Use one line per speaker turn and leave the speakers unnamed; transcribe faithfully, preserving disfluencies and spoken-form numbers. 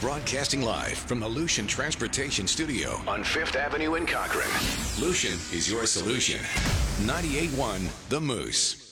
Broadcasting live from the Lucian Transportation Studio on Fifth Avenue in Cochrane. Lucian is your solution. ninety-eight point one The Moose.